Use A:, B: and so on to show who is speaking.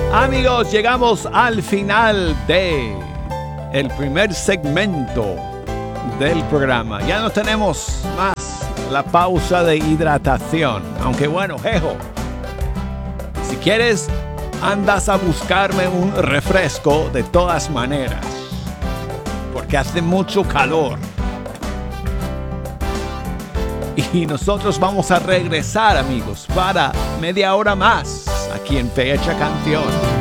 A: Amigos, llegamos al final de el primer segmento del programa. Ya no tenemos más la pausa de hidratación. Aunque bueno, jejo, si quieres, andas a buscarme un refresco de todas maneras. Porque hace mucho calor. Y nosotros vamos a regresar, amigos, para media hora más aquí en Fecha Canción.